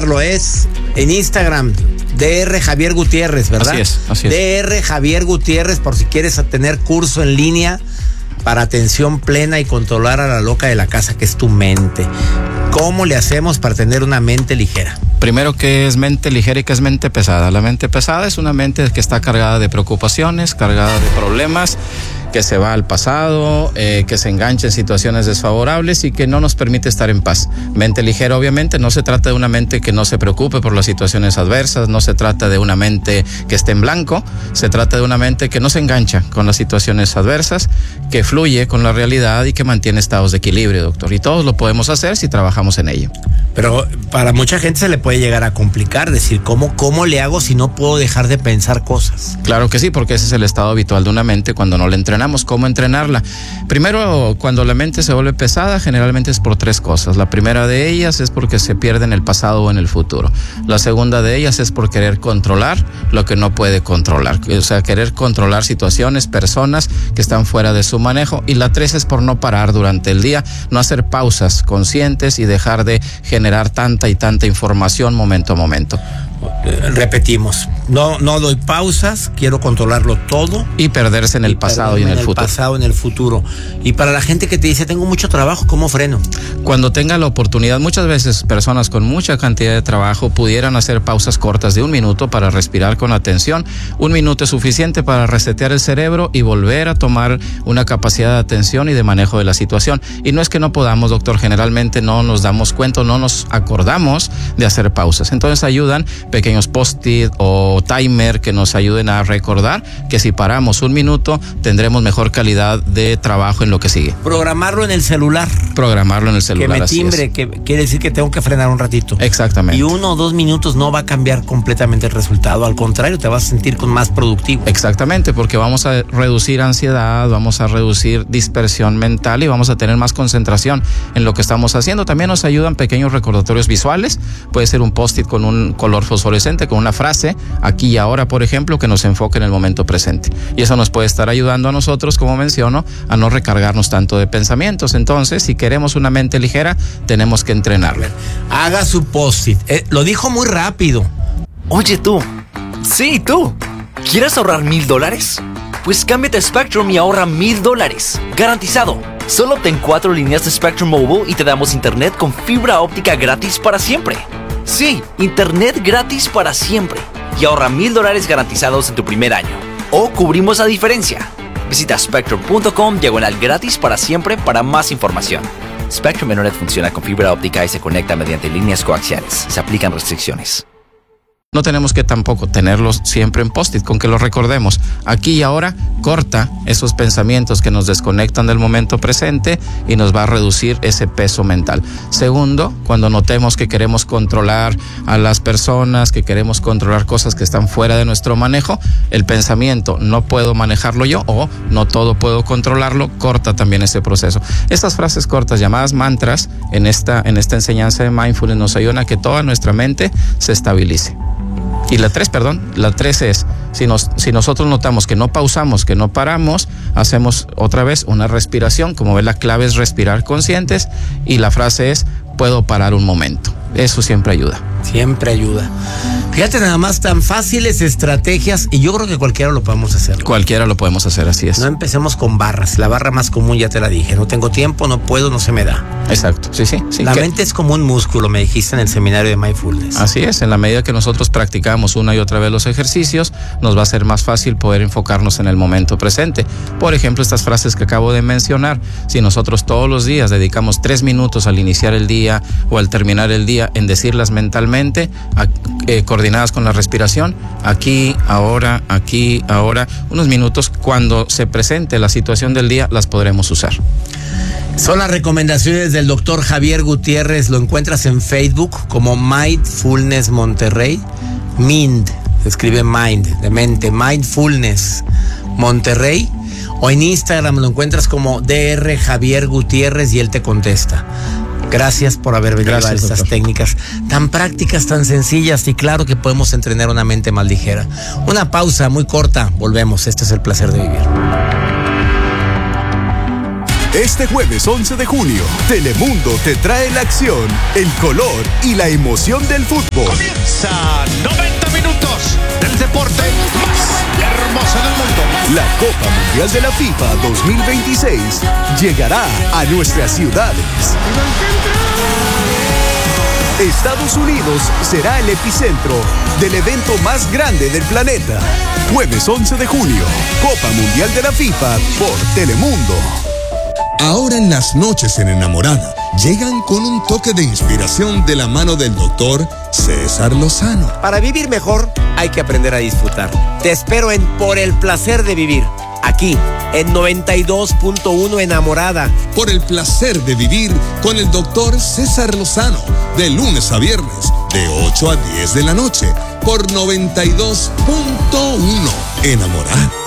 anotarlo, es en Instagram, DR Javier Gutiérrez, ¿verdad? Así es. DR Javier Gutiérrez, por si quieres tener curso en línea para atención plena y controlar a la loca de la casa, que es tu mente. ¿Cómo le hacemos para tener una mente ligera? Primero, ¿qué es mente ligera y qué es mente pesada? La mente pesada es una mente que está cargada de preocupaciones, cargada de problemas, que se va al pasado, que se engancha en situaciones desfavorables y que no nos permite estar en paz. Mente ligera, obviamente, no se trata de una mente que no se preocupe por las situaciones adversas, no se trata de una mente que esté en blanco, se trata de una mente que no se engancha con las situaciones adversas, que fluye con la realidad y que mantiene estados de equilibrio, doctor. Y todos lo podemos hacer si trabajamos en ello. Pero para mucha gente se le puede llegar a complicar, decir, ¿cómo le hago si no puedo dejar de pensar cosas? Claro que sí, porque ese es el estado habitual de una mente cuando no la entrenamos. ¿Cómo entrenarla? Primero, cuando la mente se vuelve pesada, generalmente es por 3 cosas. La primera de ellas es porque se pierde en el pasado o en el futuro. La segunda de ellas es por querer controlar lo que no puede controlar. O sea, querer controlar situaciones, personas que están fuera de su manejo. Y la 3 es por no parar durante el día, no hacer pausas conscientes y dejar de generar tanta y tanta información momento a momento. Repetimos, no doy pausas, quiero controlarlo todo. Y perderse en el pasado y en el futuro. Pasado, en el futuro. Y para la gente que te dice, tengo mucho trabajo, ¿cómo freno? Cuando tenga la oportunidad, muchas veces personas con mucha cantidad de trabajo pudieran hacer pausas cortas de 1 minuto para respirar con atención. 1 minuto es suficiente para resetear el cerebro y volver a tomar una capacidad de atención y de manejo de la situación. Y no es que no podamos, doctor, generalmente no nos damos cuenta, no nos acordamos de hacer pausas. Entonces ayudan pequeños post-it o timer que nos ayuden a recordar que si paramos 1 minuto tendremos mejor calidad de trabajo en lo que sigue. Programarlo en el celular. Que me timbre, que quiere decir que tengo que frenar un ratito. Exactamente. Y 1 o 2 minutos no va a cambiar completamente el resultado, al contrario, te vas a sentir más productivo. Exactamente, porque vamos a reducir ansiedad, vamos a reducir dispersión mental y vamos a tener más concentración en lo que estamos haciendo. También nos ayudan pequeños recordatorios visuales, puede ser un post-it con un color fosforescente, con una frase, aquí y ahora, por ejemplo, que nos enfoque en el momento presente. Y eso nos puede estar ayudando a nosotros, como menciono, a no recargarnos tanto de pensamientos. Entonces, si queremos una mente ligera, tenemos que entrenarla. Haga su post-it. Lo dijo muy rápido. Oye tú, sí tú, ¿quieres ahorrar $1,000? Pues cámbiate a Spectrum y ahorra $1,000, garantizado. Solo obtén 4 líneas de Spectrum Mobile y te damos internet con fibra óptica gratis para siempre. Sí, internet gratis para siempre. Y ahorra $1,000 garantizados en tu primer año. O cubrimos la diferencia. Visita spectrum.com/gratis para siempre para más información. Spectrum Internet funciona con fibra óptica y se conecta mediante líneas coaxiales. Se aplican restricciones. No tenemos que tampoco tenerlos siempre en post-it, con que los recordemos. Aquí y ahora corta esos pensamientos que nos desconectan del momento presente y nos va a reducir ese peso mental. Segundo, cuando notemos que queremos controlar a las personas, que queremos controlar cosas que están fuera de nuestro manejo, el pensamiento no puedo manejarlo yo o no todo puedo controlarlo, corta también ese proceso. Estas frases cortas llamadas mantras en esta enseñanza de mindfulness nos ayudan a que toda nuestra mente se estabilice. Y la 3 es, si nosotros notamos que no pausamos, que no paramos, hacemos otra vez una respiración. Como ves, la clave es respirar conscientes y la frase es, puedo parar un momento. Eso siempre ayuda. Siempre ayuda. Fíjate, nada más tan fáciles estrategias y yo creo que cualquiera lo podemos hacer. Cualquiera lo podemos hacer, así es. No empecemos con barras. La barra más común ya te la dije. No tengo tiempo, no puedo, no se me da. Exacto, sí. La mente es como un músculo, me dijiste en el seminario de Mindfulness. Así es, en la medida que nosotros practicamos una y otra vez los ejercicios, nos va a ser más fácil poder enfocarnos en el momento presente. Por ejemplo, estas frases que acabo de mencionar, si nosotros todos los días dedicamos 3 minutos al iniciar el día o al terminar el día en decirlas mentalmente, coordinadas con la respiración, aquí, ahora, unos minutos, cuando se presente la situación del día, las podremos usar. Son las recomendaciones del doctor Javier Gutiérrez. Lo encuentras en Facebook como Mindfulness Monterrey. Mind, se escribe mind, de mente, Mindfulness Monterrey. O en Instagram lo encuentras como DR Javier Gutiérrez y él te contesta. Gracias por haber venido a estas doctor. Técnicas tan prácticas, tan sencillas, y claro que podemos entrenar una mente más ligera. Una pausa muy corta, volvemos. Este es El Placer de Vivir. Este jueves 11 de junio, Telemundo te trae la acción, el color y la emoción del fútbol. Comienza 90 minutos del deporte más hermoso del mundo. La Copa Mundial de la FIFA 2026 llegará a nuestras ciudades. Estados Unidos será el epicentro del evento más grande del planeta. Jueves 11 de junio, Copa Mundial de la FIFA por Telemundo. Ahora en las noches en Enamorada, llegan con un toque de inspiración de la mano del doctor César Lozano. Para vivir mejor hay que aprender a disfrutar. Te espero en Por el Placer de Vivir, aquí en 92.1 Enamorada. Por el placer de vivir con el doctor César Lozano, de lunes a viernes, de 8 a 10 de la noche, por 92.1 Enamorada.